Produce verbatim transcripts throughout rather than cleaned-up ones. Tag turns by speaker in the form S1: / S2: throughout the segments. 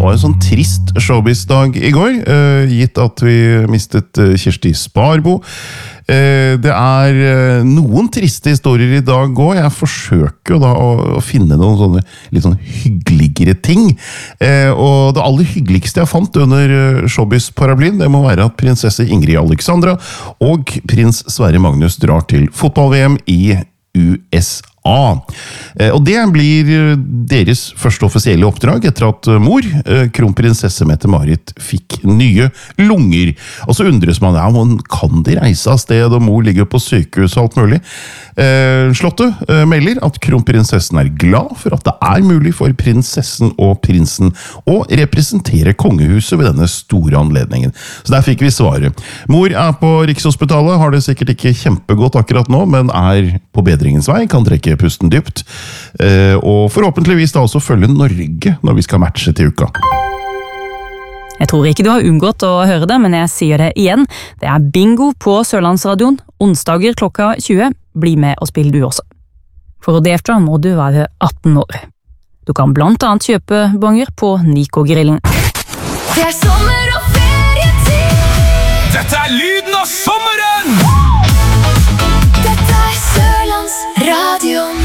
S1: var en sånn trist showbiz-dag i går, uh, gitt at vi mistet uh, Kirsti Sparbo. Uh, det er uh, noen triste historier i dag også. Jeg forsøker jo da å, å finne noen sånne litt sånn hyggeligere ting. Uh, og det aller hyggeligste jeg fant under uh, showbiz-paraplyen, det må være at prinsesse Ingrid Alexandra og prins Sverre Magnus drar til fotball-V M i U S A. A. Og det blir deres første offisielle oppdrag etter at mor, kronprinsesse Mette-Marit, fikk nye lunger. Og så undres man, ja, men kan de reise av sted, og mor ligger på sykehus og alt mulig? Slottet melder at kronprinsessen er glad for at det er mulig for prinsessen og prinsen å representere kongehuset ved denne store anledningen. Så der fikk vi svaret. Mor er på Rikshospitalet, har det sikkert ikke kjempegodt akkurat nå, men er på bedringens vei, kan trekke pusten dypt, og forhåpentligvis da også følge Norge når vi skal matche til uka.
S2: Jeg tror ikke du har unngått å høre det, men jeg sier det igjen. Det er bingo på Sørlandsradioen, onsdager klokka tjue. Bli med og spill du også. For å delta må du være atten år. Du kan blant annet kjøpe bonger på Nico-grillen.
S3: Det er sommer og ferietid!
S4: Dette er lyden av sommeren!
S3: Dette er Sørlandsradioen.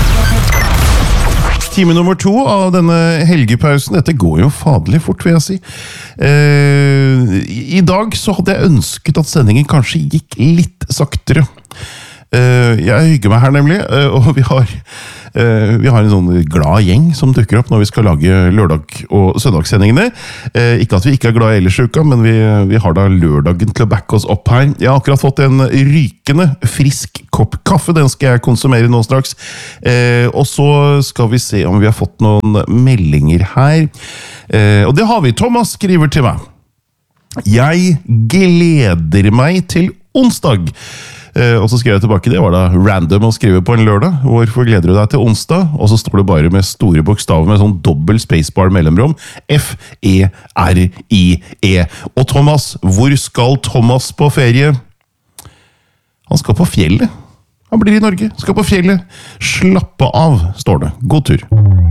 S1: Time nummer to av denne helgepausen, dette går jo fadelig fort, vil jeg si. Eh, I dag så hadde jeg ønsket at sendingen kanskje gikk litt saktere. Eh, jeg hygger meg her nemlig, eh, og vi har, eh, vi har en sånn glad gjeng som dukker opp når vi skal lage lørdag- og søndagssendingene. Eh, ikke at vi ikke er glad i ellers i uka, men vi, vi har da lørdagen til å backe oss opp her. Jeg har akkurat fått en rykende frisk kopp kaffe, den skal jeg konsumere nå straks. Eh, og så skal vi se om vi har fått noen meldinger her. Eh, og det har vi. Thomas skriver til meg. Jeg gleder meg til onsdag. Uh, og så skrev jeg tilbake, det var da random å skrive på en lørdag. Hvorfor gleder du deg til onsdag? Og så står det bare med store bokstaver med sånn dobbel spacebar mellomrom. F E R I E. Og Thomas, hvor skal Thomas på ferie? Han skal på fjellet. Han blir i Norge, skal på fjellet. Slappe av, står det. God tur.